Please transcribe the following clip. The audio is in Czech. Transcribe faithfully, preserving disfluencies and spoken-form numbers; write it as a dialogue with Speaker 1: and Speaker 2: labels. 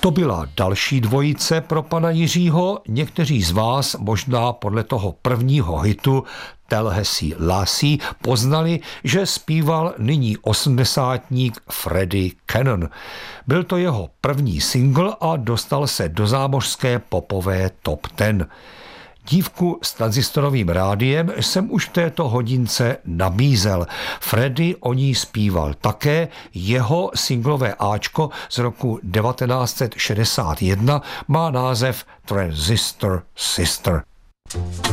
Speaker 1: To byla další dvojice pro pana Jiřího. Někteří z vás možná podle toho prvního hitu Tallahassee Lassie poznali, že zpíval nyní osmdesátník Freddie Cannon. Byl to jeho první single a dostal se do zámořské popové top deset. Dívku s tranzistorovým rádiem jsem už v této hodince nabízel. Freddie o ní zpíval také, jeho singlové áčko z roku devatenáct set šedesát jedna má název Transistor Sister.